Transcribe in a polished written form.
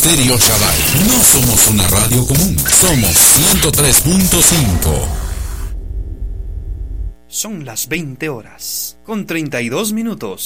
Estéreo Shaddai. No somos una radio común. Somos 103.5. Son las 20 horas, con 32 minutos.